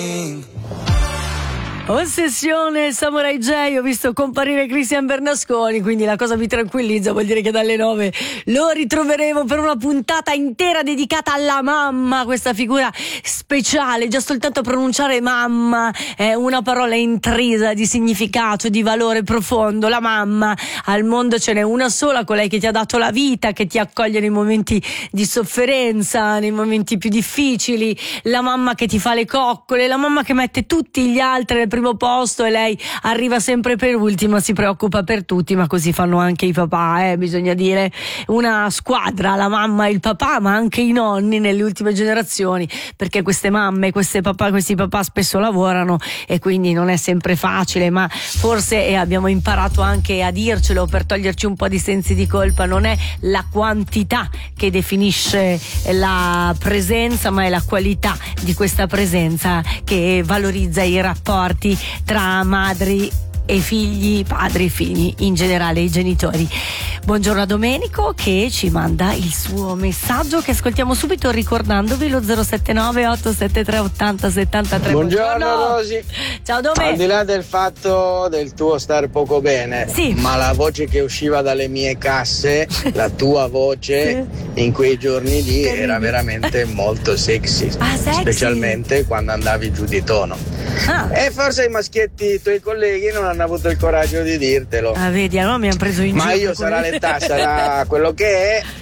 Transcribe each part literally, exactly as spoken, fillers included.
Ossessione Samurai J, ho visto comparire Cristian Bernasconi, quindi la cosa mi tranquillizza, vuol dire che dalle nove lo ritroveremo per una puntata intera dedicata alla mamma, questa figura speciale. Già soltanto pronunciare mamma è una parola intrisa di significato, di valore profondo. La mamma, al mondo ce n'è una sola, colei che ti ha dato la vita, che ti accoglie nei momenti di sofferenza, nei momenti più difficili, la mamma che ti fa le coccole, la mamma che mette tutti gli altri al primo posto e lei arriva sempre per ultima, si preoccupa per tutti, ma così fanno anche i papà, eh, bisogna dire, una squadra, la mamma e il papà, ma anche i nonni nelle ultime generazioni, perché queste mamme, queste papà, questi papà spesso lavorano e quindi non è sempre facile, ma forse, e abbiamo imparato anche a dircelo per toglierci un po' di sensi di colpa, non è la quantità che definisce la presenza, ma è la qualità di questa presenza che valorizza i rapporti tra madri e figli, padri e figli, in generale i genitori. Buongiorno a Domenico che ci manda il suo messaggio che ascoltiamo subito, ricordandovi lo zero sette nove otto sette tre otto zero sette tre. Buongiorno, Buongiorno Rosy. Ciao Domenico. Al di là del fatto del tuo stare poco bene, sì, ma la voce che usciva dalle mie casse, la tua voce sì, in quei giorni lì era veramente molto sexy, ah, sexy, specialmente quando andavi giù di tono. Ah. E forse i maschietti, i tuoi colleghi, non hanno avuto il coraggio di dirtelo. Ah, vedi, allora mi hanno preso in giro. Ma io sarà l'età, sarà quello che è.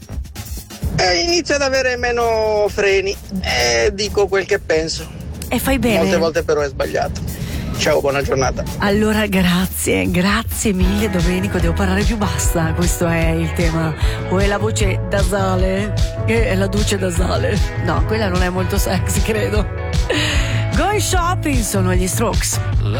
E inizio ad avere meno freni e dico quel che penso. E fai bene. Molte volte però è sbagliato. Ciao, buona giornata. Allora, grazie, grazie mille Domenico, devo parlare più bassa, questo è il tema. O è la voce nasale, che è la duce nasale. No, quella non è molto sexy, credo. Going Shopping sono gli Strokes.